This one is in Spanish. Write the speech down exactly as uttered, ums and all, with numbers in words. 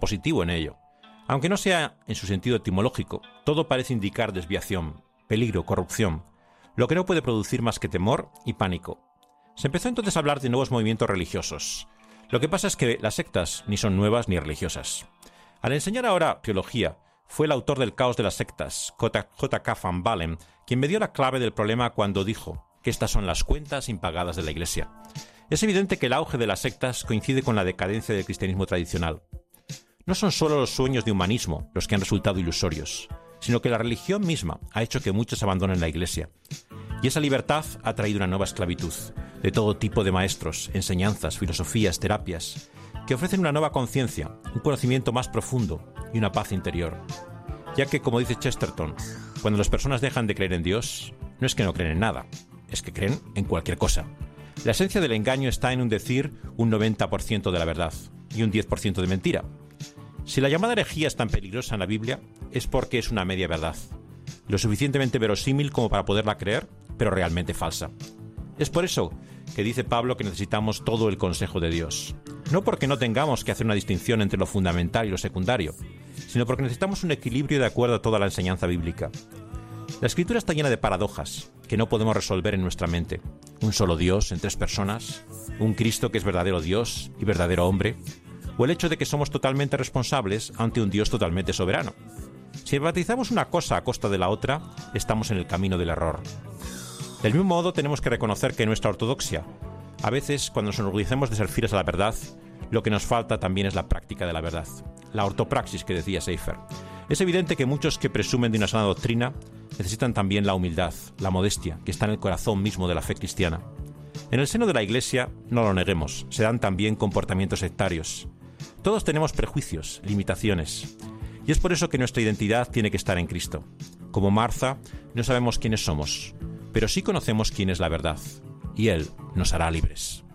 positivo en ello. Aunque no sea en su sentido etimológico, todo parece indicar desviación, peligro, corrupción, lo que no puede producir más que temor y pánico. Se empezó entonces a hablar de nuevos movimientos religiosos. Lo que pasa es que las sectas ni son nuevas ni religiosas. Al enseñar ahora teología, fue el autor del Caos de las sectas, J K Van Balen, quien me dio la clave del problema cuando dijo que estas son las cuentas impagadas de la Iglesia. Es evidente que el auge de las sectas coincide con la decadencia del cristianismo tradicional. No son solo los sueños de humanismo los que han resultado ilusorios, sino que la religión misma ha hecho que muchos abandonen la Iglesia. Y esa libertad ha traído una nueva esclavitud, de todo tipo de maestros, enseñanzas, filosofías, terapias, que ofrecen una nueva conciencia, un conocimiento más profundo y una paz interior. Ya que, como dice Chesterton, cuando las personas dejan de creer en Dios, no es que no creen en nada, es que creen en cualquier cosa. La esencia del engaño está en un decir un noventa por ciento de la verdad y un diez por ciento de mentira. Si la llamada herejía es tan peligrosa en la Biblia, es porque es una media verdad, lo suficientemente verosímil como para poderla creer, pero realmente falsa. Es por eso que dice Pablo que necesitamos todo el consejo de Dios. No porque no tengamos que hacer una distinción entre lo fundamental y lo secundario, sino porque necesitamos un equilibrio de acuerdo a toda la enseñanza bíblica. La Escritura está llena de paradojas que no podemos resolver en nuestra mente. Un solo Dios en tres personas, un Cristo que es verdadero Dios y verdadero hombre, o el hecho de que somos totalmente responsables ante un Dios totalmente soberano. Si enfatizamos una cosa a costa de la otra, estamos en el camino del error. Del mismo modo, tenemos que reconocer que nuestra ortodoxia, a veces, cuando nos enorgullecemos de ser fieles a la verdad, lo que nos falta también es la práctica de la verdad, la ortopraxis que decía Seifer. Es evidente que muchos que presumen de una sana doctrina necesitan también la humildad, la modestia, que está en el corazón mismo de la fe cristiana. En el seno de la Iglesia, no lo neguemos, se dan también comportamientos sectarios. Todos tenemos prejuicios, limitaciones, y es por eso que nuestra identidad tiene que estar en Cristo. Como Martha, no sabemos quiénes somos, pero sí conocemos quién es la verdad, y Él nos hará libres.